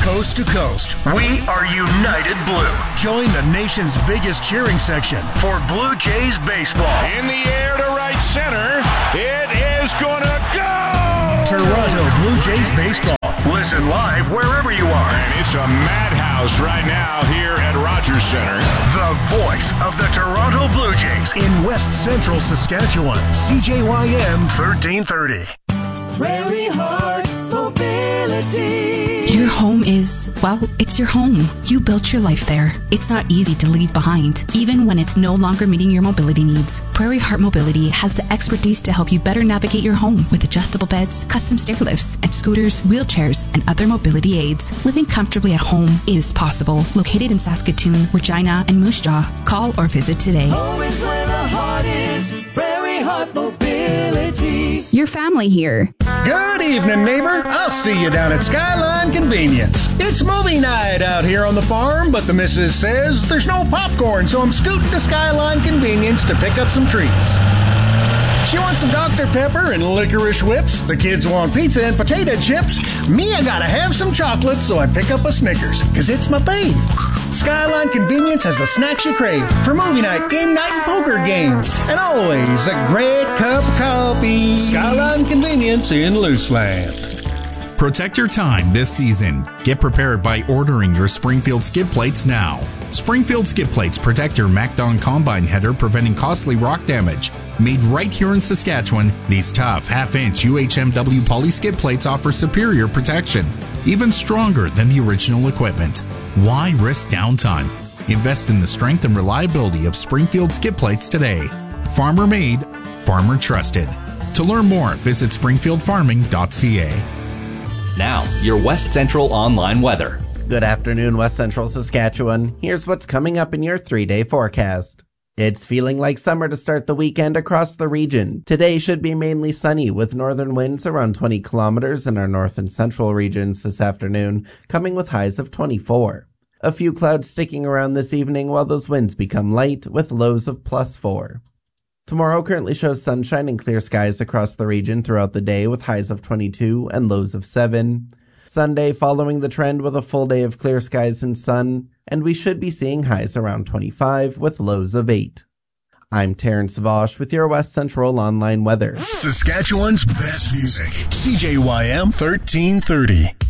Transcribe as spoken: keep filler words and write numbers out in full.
coast to coast, we are United Blue. Join the nation's biggest cheering section for Blue Jays baseball. In the air to right center, it is gonna go! Toronto Blue Jays baseball. Listen live wherever you are. And it's a madhouse right now here at Rogers Center. The voice of the Toronto Blue Jays in West Central Saskatchewan. C J Y M thirteen thirty. Prairie Heart Mobility. Your home is, well, it's your home. You built your life there. It's not easy to leave behind, even when it's no longer meeting your mobility needs. Prairie Heart Mobility has the expertise to help you better navigate your home with adjustable beds, custom stair lifts, and scooters, wheelchairs, and other mobility aids. Living comfortably at home is possible. Located in Saskatoon, Regina, and Moose Jaw. Call or visit today. Home is where the heart is. Prairie Heart Mobility. Your family here. Good evening, neighbor. I'll see you down at Skyline Convenience. It's movie night out here on the farm, but the missus says there's no popcorn, so I'm scooting to Skyline Convenience to pick up some treats. She wants some Doctor Pepper and licorice whips. The kids want pizza and potato chips. Me, I gotta have some chocolate, so I pick up a Snickers, cause it's my fave. Skyline Convenience has the snacks you crave for movie night, game night, and poker games. And always a great cup of coffee. Skyline Convenience in Luceland. Protect your time this season. Get prepared by ordering your Springfield skid plates now. Springfield skid plates protect your MacDon combine header, preventing costly rock damage. Made right here in Saskatchewan, these tough half-inch U H M W poly skid plates offer superior protection, even stronger than the original equipment. Why risk downtime? Invest in the strength and reliability of Springfield skid plates today. Farmer made, farmer trusted. To learn more, visit springfield farming dot c a. Now, your West Central online weather. Good afternoon, West Central Saskatchewan. Here's what's coming up in your three-day forecast. It's feeling like summer to start the weekend across the region. Today should be mainly sunny with northern winds around twenty kilometers in our north and central regions this afternoon, coming with highs of twenty-four. A few clouds sticking around this evening while those winds become light with lows of plus four. Tomorrow currently shows sunshine and clear skies across the region throughout the day with highs of twenty-two and lows of seven. Sunday following the trend with a full day of clear skies and sun, and we should be seeing highs around twenty-five with lows of eight. I'm Terrence Vosh with your West Central online weather. Saskatchewan's best music. C J Y M thirteen thirty.